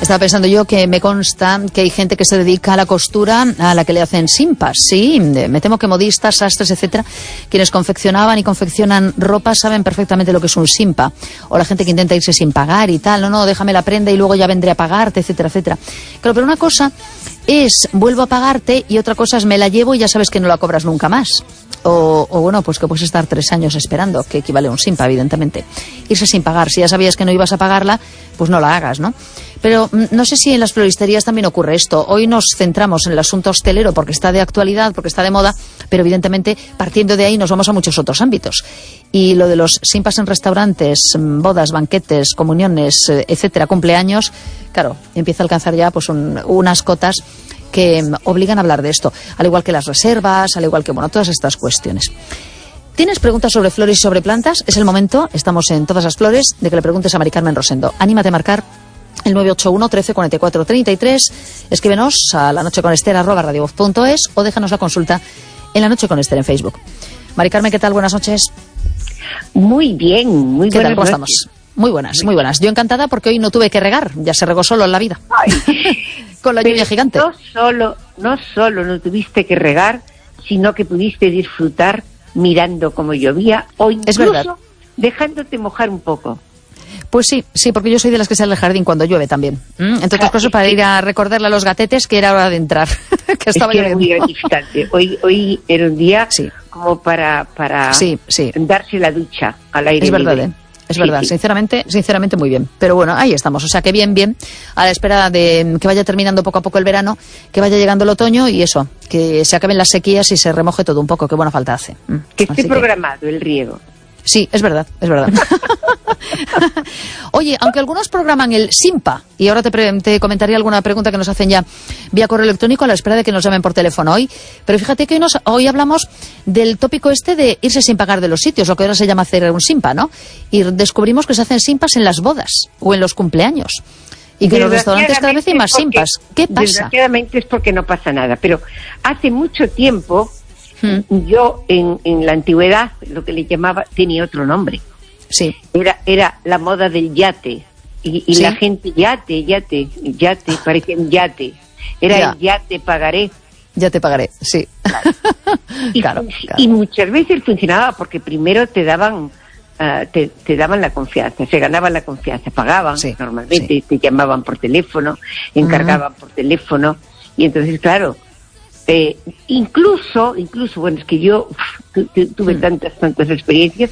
Estaba pensando yo que me consta que hay gente que se dedica a la costura a la que le hacen simpas, sí, me temo que modistas, sastres, etcétera, quienes confeccionaban y confeccionan ropa saben perfectamente lo que es un simpa, o la gente que intenta irse sin pagar y tal, no, déjame la prenda y luego ya vendré a pagarte, etcétera, etcétera. Claro, pero una cosa es vuelvo a pagarte y otra cosa es me la llevo y ya sabes que no la cobras nunca más. O bueno, pues que puedes estar 3 años esperando, que equivale a un simpa, evidentemente. Irse sin pagar, si ya sabías que no ibas a pagarla, pues no la hagas, ¿no? Pero no sé si en las floristerías también ocurre esto. Hoy nos centramos en el asunto hostelero porque está de actualidad, porque está de moda, pero evidentemente partiendo de ahí nos vamos a muchos otros ámbitos. Y lo de los simpas en restaurantes, bodas, banquetes, comuniones, etcétera, cumpleaños, claro, empieza a alcanzar ya pues unas cotas que obligan a hablar de esto, al igual que las reservas, al igual que, bueno, todas estas cuestiones. ¿Tienes preguntas sobre flores y sobre plantas? Es el momento, estamos en Todas las Flores, de que le preguntes a Mari Carmen Rosendo. Anímate a marcar el 981 13 44 33, escríbenos a lanocheconester@radiovoz.es o déjanos la consulta en La Noche con Ester en Facebook. Mari Carmen, ¿qué tal? Buenas noches. Muy bien, muy buenas. ¿Qué tal? ¿Cómo estamos? Muy buenas, muy buenas. Yo encantada porque hoy no tuve que regar, ya se regó solo en la vida. Con la lluvia gigante. No solo no tuviste que regar, sino que pudiste disfrutar mirando cómo llovía o incluso dejándote mojar un poco. Pues sí, porque yo soy de las que sale al jardín cuando llueve también. Entre otras cosas, para ir a recordarle a los gatetes que era hora de entrar, que estaba lloviendo. Muy gratificante. Hoy era un día como para darse la ducha al aire libre. Es verdad, es verdad, sí. Sinceramente muy bien. Pero bueno, ahí estamos, o sea que bien, a la espera de que vaya terminando poco a poco el verano, que vaya llegando el otoño y eso, que se acaben las sequías y se remoje todo un poco, que buena falta hace. Que esté programado el riego. Sí, es verdad. Oye, aunque algunos programan el SIMPA, y ahora te comentaré alguna pregunta que nos hacen ya vía correo electrónico a la espera de que nos llamen por teléfono hoy, pero fíjate que hoy hablamos del tópico este de irse sin pagar de los sitios, lo que ahora se llama hacer un SIMPA, ¿no? Y descubrimos que se hacen SIMPAs en las bodas o en los cumpleaños. Y que en los restaurantes cada vez hay más SIMPAs. ¿Qué pasa? Desgraciadamente es porque no pasa nada, pero hace mucho tiempo yo en la antigüedad, lo que le llamaba, tenía otro nombre. Sí. Era la moda del yate. Y la gente, yate, parecía un yate. Era el yate pagaré. Ya te pagaré, sí. Claro. Y muchas veces funcionaba porque primero te daban la confianza, se ganaban la confianza, pagaban normalmente, te llamaban por teléfono, encargaban por teléfono, y entonces, claro, incluso, bueno, es que yo tuve tantas experiencias